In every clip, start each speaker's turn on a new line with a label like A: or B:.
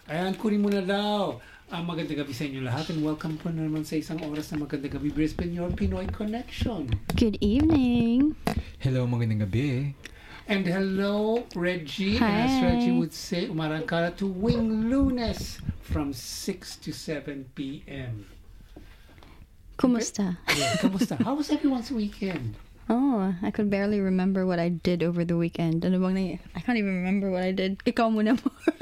A: Ayan, kunin mo na daw. Magandang gabi sa inyo lahat and welcome po naman sa isang oras na magandang gabi Brisbane, your Pinoy Connection.
B: Good evening.
C: Hello, magandang gabi.
A: And hello, Reggie.
B: Hi.
A: And as Reggie would say, umarangkada to Wing Lunes from 6 to 7 p.m.
B: Kumusta?
A: Yeah, kamusta? How was everyone's weekend?
B: Oh, I could barely remember what I did over the weekend. Ano bang I can't even remember what I did. Ikaw muna more.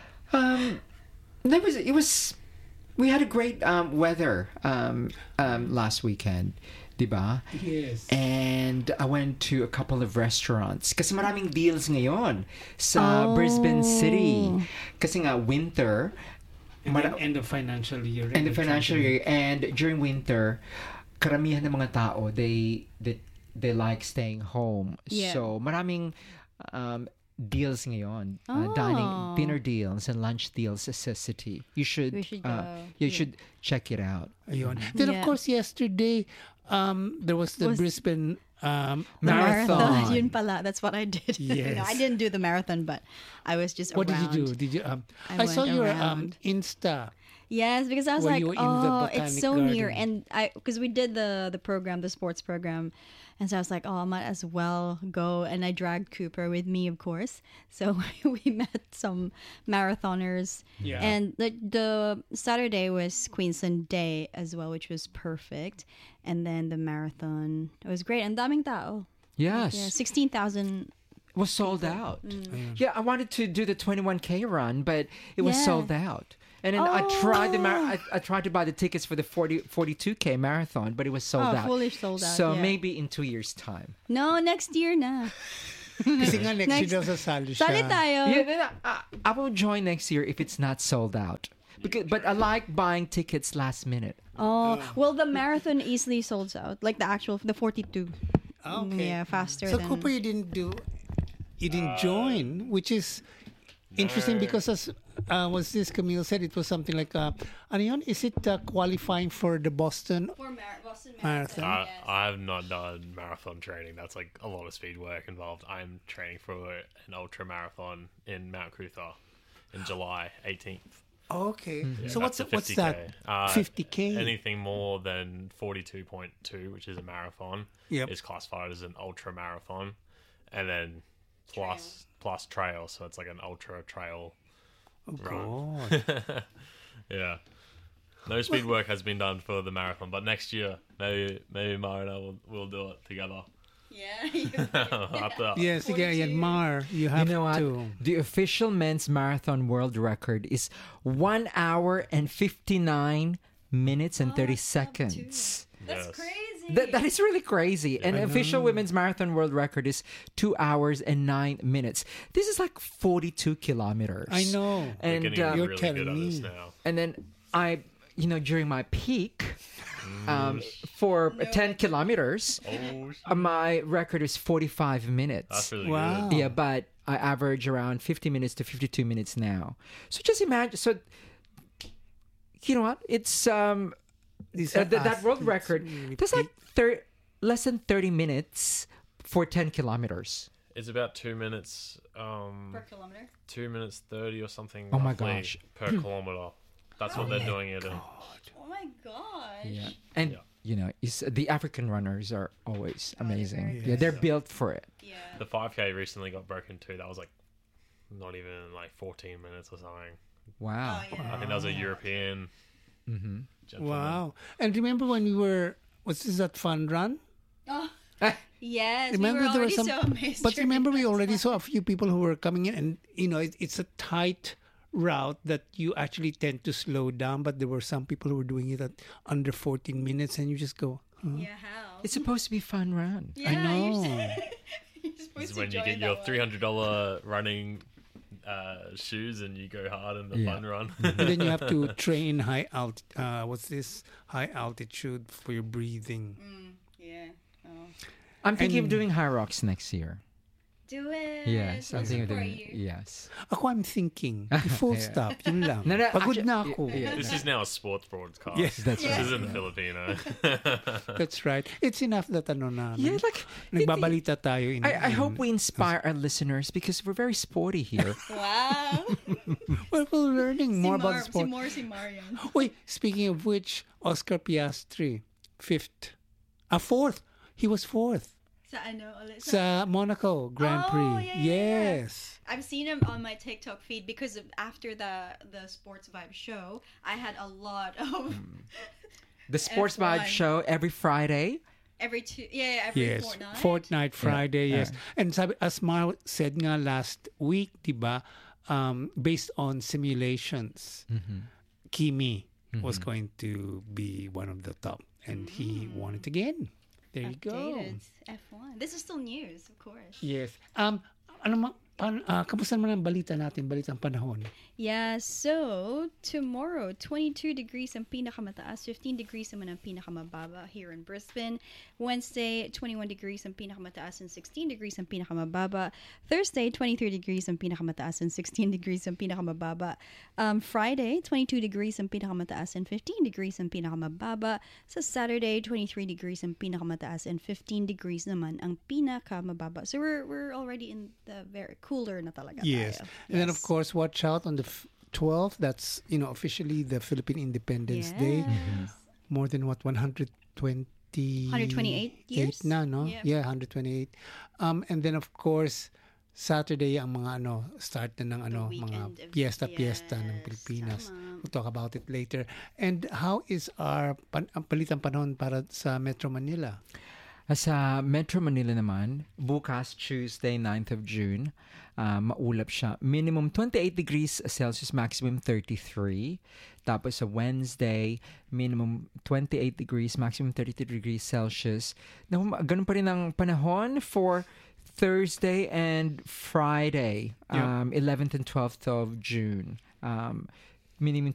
C: We had a great weather last weekend, diba?
A: Yes.
C: And I went to a couple of restaurants kasi maraming deals ngayon sa Brisbane City. Kasi nga winter,
A: End of financial year.
C: and the financial year, and during winter, karamihan ng mga tao they like staying home.
B: Yeah.
C: So maraming deals ngayon,
B: Oh.
C: dinner deals and lunch deals sa city. You should,
B: We should go.
C: you should check it out.
A: Ayun. Then of
B: Yeah.
A: course yesterday, there was the Brisbane
B: The
C: Marathon.
B: Yun pala. That's what I did.
A: Yes.
B: No, I didn't do the marathon, but I was just
A: What
B: around.
A: did you do? Did you? I saw
B: went
A: your
B: around.
A: Insta.
B: Yes, because I was
A: Were
B: like,
A: you in the
B: it's
A: Botanic
B: so near,
A: Garden?
B: and because we did the program, the sports program, and so I was like, I might as well go, and I dragged Cooper with me, of course. So we met some marathoners,
A: Yeah.
B: and the Saturday was Queensland Day as well, which was perfect, and then the marathon, it was great, and daming tao,
C: Yes.
B: yeah, 16,000.
C: Was sold out. Yeah, I wanted to do the 21K run, but it was
B: Yeah.
C: sold out. And then I tried I tried to buy the tickets for the 42K marathon, but it was sold out.
B: Fully sold out.
C: So
B: yeah.
C: maybe in 2 years' time.
B: No, next year na.
A: Kasi nga next year
B: Next-
A: daw sasali siya.
B: Sali tayo.
C: Yeah, then I will join next year if it's not sold out. But I like buying tickets last minute.
B: Oh, well, the marathon easily sold out. Like the 42.
A: Okay.
B: Yeah, faster
A: So
B: than...
A: Cooper, you didn't join, which is interesting because as was this Camille said, it was something like ano yun? Is it qualifying for the Boston
B: For Boston
A: Marathon?
D: I have not done marathon training. That's like a lot of speed work involved. I'm training for an ultra marathon in Mount Cootha in July 18th.
A: Okay.
D: Yeah,
A: So what's
D: that's a
A: that?
D: 50K.
A: 50K.
D: Anything more than 42.2, which is a marathon,
A: Yep.
D: is classified as an ultra marathon, and then plus trail, so it's like an ultra trail run.
A: God.
D: Yeah. No speed work has been done for the marathon, but next year maybe Mara will do it together.
B: Yeah.
D: After
A: Yes, sige, ayan, Mar, you have
C: You know what?
A: to.
C: The official men's marathon world record is 1 hour and 59 minutes and 30 seconds.
D: That's
B: crazy.
C: That is really crazy. And official women's marathon world record is 2 hours and 9 minutes. This is like 42 kilometers.
A: I know.
D: We're
C: And
D: getting
A: You're
D: really
A: telling
D: good at this
A: me.
D: now.
C: and then during my peak, for 10 kilometers,
D: Oh,
C: my record is 45 minutes.
D: that's really
A: Wow.
D: good.
C: Yeah, but I average around 50 minutes to 52 minutes now. So just imagine. So you know what? It's
A: These are
C: that world
A: athletes
C: record.
A: really
C: That's like less than 30 minutes for 10 kilometers.
D: It's about 2 minutes,
B: Per kilometer.
D: 2 minutes 30 or something.
C: Oh my
D: roughly
C: gosh.
D: per kilometer. That's what they're doing it in.
B: Oh my gosh.
C: Yeah, and
D: Yeah.
C: the African runners are always amazing.
B: very
C: Yeah, they're built for it.
B: Yeah.
D: The 5K recently got broken too. That was like not even like 14 minutes or something.
C: Wow.
D: I think that was a European gentleman.
A: Wow. And remember when we were, was this that fun run?
B: Oh. Yes,
A: Remember
B: we were
A: there were
B: already
A: some,
B: so amazed.
A: but
B: during
A: remember we
B: that
A: already
B: time.
A: saw a few people who were coming in, and it's a tight route that you actually tend to slow down. But there were some people who were doing it at under 14 minutes, and you just go,
B: Yeah, how?
C: It's supposed to be a fun run.
B: Yeah,
A: I know.
D: This
B: You're supposed
D: is
B: to
D: when you
B: enjoy
D: get
B: it
D: your
B: that way.
D: $300 running shoes and you go hard in the
C: Yeah.
D: fun run.
A: and then you have to train high high altitude for your breathing.
B: Yeah. Oh.
C: I'm thinking of
A: And-
C: doing High Rocks next year.
B: Do it.
C: Yes, I'm
B: We'll
C: thinking of
B: support
C: doing.
B: you.
C: Yes.
A: Ako, I'm thinking. Full
C: Yeah.
A: stop. Yun lang.
C: No,
A: Pagod
C: actually-
A: na ako.
C: yeah.
D: This is now a sports broadcast.
A: Yes,
C: That's
D: This
C: right.
D: isn't Filipino.
A: That's right. It's enough that
C: Yeah, like
A: nagbabalita tayo.
C: I hope we inspire our listeners because we're very sporty here.
B: Wow.
A: We're learning more about sport.
B: Si Marian.
A: Wait, speaking of which, Oscar Piastri, fourth. He was fourth
B: Sa ano ulit?
A: sa Monaco Grand
B: Oh,
A: Prix.
B: yeah, yeah, yeah.
A: Yes.
B: I've seen him on my TikTok feed because after the Sports Vibe show, I had a lot of
C: The Sports
B: F1.
C: Vibe show every Friday.
B: every
A: Yes.
B: fortnight.
A: Fortnight, Friday,
C: Yeah.
A: yes. And sabi, as Mar said nga last week, diba, based on simulations, Kimi was going to be one of the top. And he won it again. There you go.
B: Updated F1. This is still news, of course.
A: Yes. Kamusta naman ang balita natin, balitang panahon?
B: Yeah, so tomorrow, 22 degrees ang pinakamataas, 15 degrees naman ang pinakamababa here in Brisbane. Wednesday, 21 degrees ang pinakamataas and 16 degrees ang pinakamababa. Thursday, 23 degrees ang pinakamataas and 16 degrees ang pinakamababa. Friday, 22 degrees ang pinakamataas and 15 degrees ang pinakamababa. Sa Saturday, 23 degrees ang pinakamataas and 15 degrees naman ang pinakamababa. So we're already in the very cooler na talaga
A: Yes.
B: tayo.
A: And then, of
B: Yes.
A: course, watch out on the 12th. That's, officially the Philippine Independence Day.
B: Yes.
A: More than 128
B: years?
A: na, no?
B: Yeah.
A: Yeah, 128. And then, of course, Saturday ang mga start na ng mga
B: weekend of-
A: piyesta ng
B: yes,
A: Pilipinas.
B: tama.
A: We'll talk about it later. And how is our ang palitang panahon para sa Metro Manila?
C: Sa Metro Manila naman, bukas Tuesday, 9th of June, maulap siya. Minimum 28 degrees Celsius, maximum 33. Tapos sa Wednesday, minimum 28 degrees, maximum 32 degrees Celsius. Ganun pa rin ang panahon for Thursday and Friday, 11th and 12th of June. Minimum